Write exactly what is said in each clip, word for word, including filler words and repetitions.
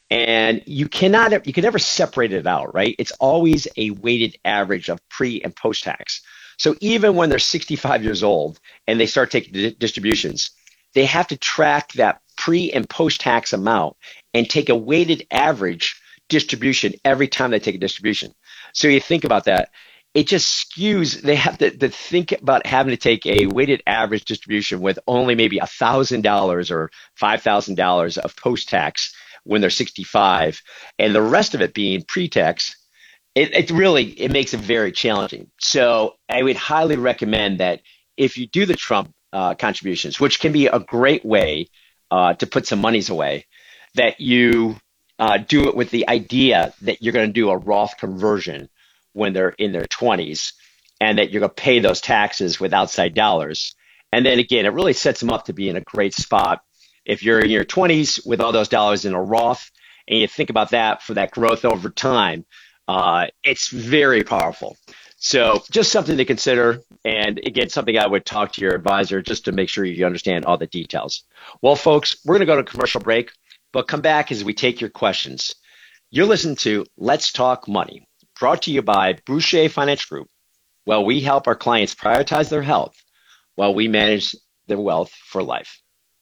And you cannot, you can never separate it out, right? It's always a weighted average of pre and post tax. So even when they're sixty-five years old and they start taking di- distributions, they have to track that pre and post tax amount and take a weighted average distribution every time they take a distribution. So you think about that, it just skews. They have to, to think about having to take a weighted average distribution with only maybe one thousand dollars or five thousand dollars of post tax when they're sixty-five, and the rest of it being pre-tax. It, it really, it makes it very challenging. So I would highly recommend that if you do the Trump uh, contributions, which can be a great way uh, to put some monies away, that you uh, do it with the idea that you're going to do a Roth conversion when they're in their twenties, and that you're going to pay those taxes with outside dollars. And then again, it really sets them up to be in a great spot. If you're in your twenties with all those dollars in a Roth, and you think about that for that growth over time, uh, it's very powerful. So just something to consider. And again, something I would talk to your advisor just to make sure you understand all the details. Well, folks, we're going to go to a commercial break, but come back as we take your questions. You're listening to Let's Talk Money, brought to you by Boucher Financial Group. Well, we help our clients prioritize their health while we manage their wealth for life.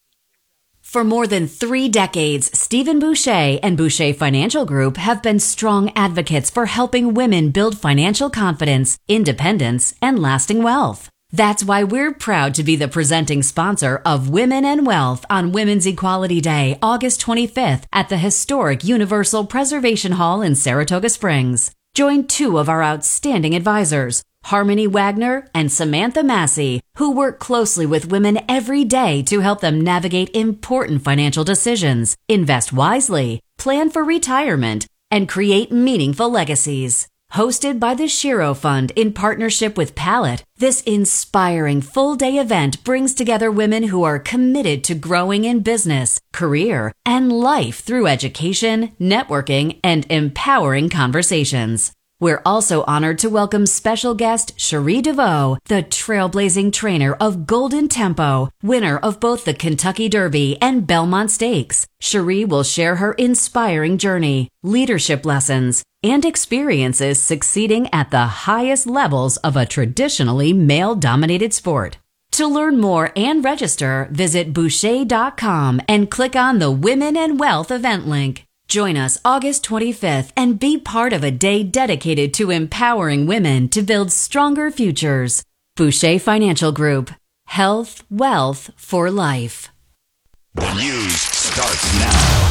For more than three decades, Stephen Boucher and Boucher Financial Group have been strong advocates for helping women build financial confidence, independence, and lasting wealth. That's why we're proud to be the presenting sponsor of Women and Wealth on Women's Equality Day, August twenty-fifth, at the historic Universal Preservation Hall in Saratoga Springs. Join two of our outstanding advisors, Harmony Wagner and Samantha Massey, who work closely with women every day to help them navigate important financial decisions, invest wisely, plan for retirement, and create meaningful legacies. Hosted by the Shiro Fund in partnership with Pallet, this inspiring full-day event brings together women who are committed to growing in business, career, and life through education, networking, and empowering conversations. We're also honored to welcome special guest Cherie DeVoe, the trailblazing trainer of Golden Tempo, winner of both the Kentucky Derby and Belmont Stakes. Cherie will share her inspiring journey, leadership lessons, and experiences succeeding at the highest levels of a traditionally male-dominated sport. To learn more and register, visit Boucher dot com and click on the Women and Wealth event link. Join us August twenty-fifth and be part of a day dedicated to empowering women to build stronger futures. Boucher Financial Group. Health, wealth for life. The news starts now.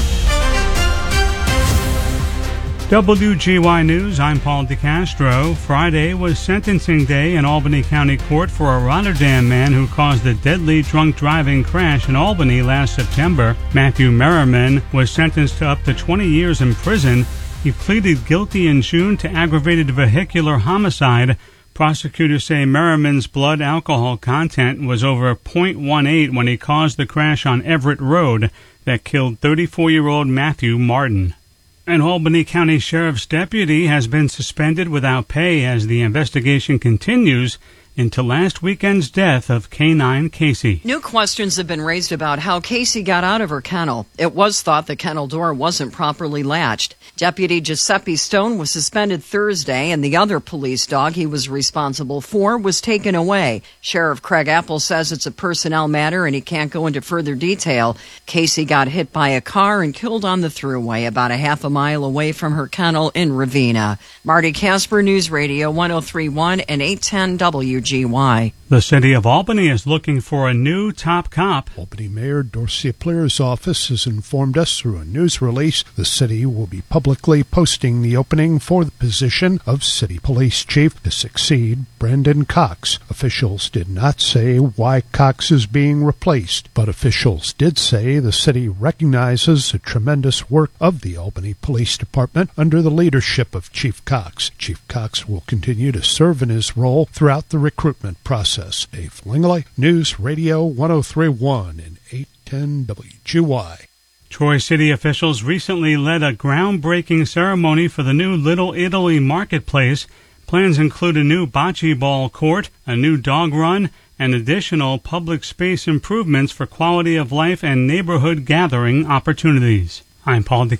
W G Y News, I'm Paul DeCastro. Friday was sentencing day in Albany County Court for a Rotterdam man who caused a deadly drunk driving crash in Albany last September. Matthew Merriman was sentenced to up to twenty years in prison. He pleaded guilty in June to aggravated vehicular homicide. Prosecutors say Merriman's blood alcohol content was over zero point one eight when he caused the crash on Everett Road that killed thirty-four-year-old Matthew Martin. An Albany County Sheriff's deputy has been suspended without pay as the investigation continues into last weekend's death of K nine Casey. New questions have been raised about how Casey got out of her kennel. It was thought the kennel door wasn't properly latched. Deputy Giuseppe Stone was suspended Thursday, and the other police dog he was responsible for was taken away. Sheriff Craig Apple says it's a personnel matter and he can't go into further detail. Casey got hit by a car and killed on the thruway about a half a mile away from her kennel in Ravenna. Marty Casper, News Radio one oh three point one and eight ten W G Y. The city of Albany is looking for a new top cop. Albany Mayor Dorsey Pleer's office has informed us through a news release the city will be publicly posting the opening for the position of city police chief to succeed Brandon Cox. Officials did not say why Cox is being replaced, but officials did say the city recognizes the tremendous work of the Albany Police Department under the leadership of Chief Cox. Chief Cox will continue to serve in his role throughout the recruitment process. Dave Langley, News Radio one oh three point one and eight ten W G Y. Troy City officials recently led a groundbreaking ceremony for the new Little Italy Marketplace. Plans include a new bocce ball court, a new dog run, and additional public space improvements for quality of life and neighborhood gathering opportunities. I'm Paul DeCastro.